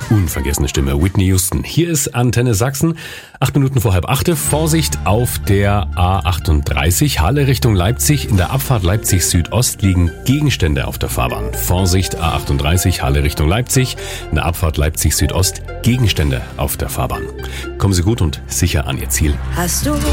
Unvergessene Stimme, Whitney Houston. Hier ist Antenne Sachsen, 8 Minuten vor 7:30. Vorsicht auf der A38, Halle Richtung Leipzig. In der Abfahrt Leipzig Südost liegen Gegenstände auf der Fahrbahn. Vorsicht, A38, Halle Richtung Leipzig. In der Abfahrt Leipzig Südost Gegenstände auf der Fahrbahn. Kommen Sie gut und sicher an Ihr Ziel. Hast du